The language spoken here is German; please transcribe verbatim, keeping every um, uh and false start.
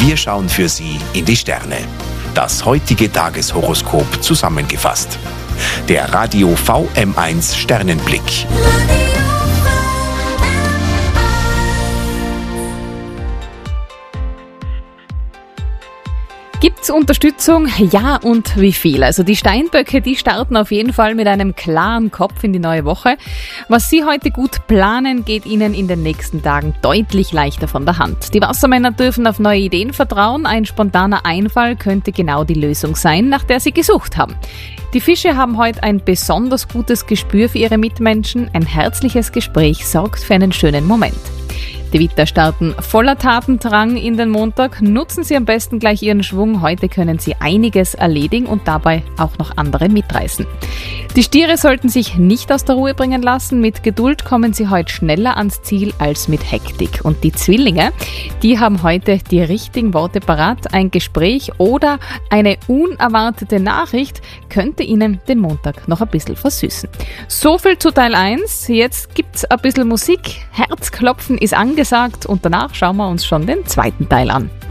Wir schauen für Sie in die Sterne. Das heutige Tageshoroskop zusammengefasst. Der Radio V M eins Sternenblick. Gibt's Unterstützung? Ja, und wie viel? Also die Steinböcke, die starten auf jeden Fall mit einem klaren Kopf in die neue Woche. Was Sie heute gut planen, geht Ihnen in den nächsten Tagen deutlich leichter von der Hand. Die Wassermänner dürfen auf neue Ideen vertrauen. Ein spontaner Einfall könnte genau die Lösung sein, nach der Sie gesucht haben. Die Fische haben heute ein besonders gutes Gespür für ihre Mitmenschen. Ein herzliches Gespräch sorgt für einen schönen Moment. Die Widder starten voller Tatendrang in den Montag. Nutzen Sie am besten gleich Ihren Schwung. Heute können Sie einiges erledigen und dabei auch noch andere mitreißen. Die Stiere sollten sich nicht aus der Ruhe bringen lassen. Mit Geduld kommen Sie heute schneller ans Ziel als mit Hektik. Und die Zwillinge, die haben heute die richtigen Worte parat. Ein Gespräch oder eine unerwartete Nachricht könnte Ihnen den Montag noch ein bisschen versüßen. So viel zu Teil eins. Jetzt gibt's ein bisschen Musik. Herzklopfen ist angesagt und danach schauen wir uns schon den zweiten Teil an.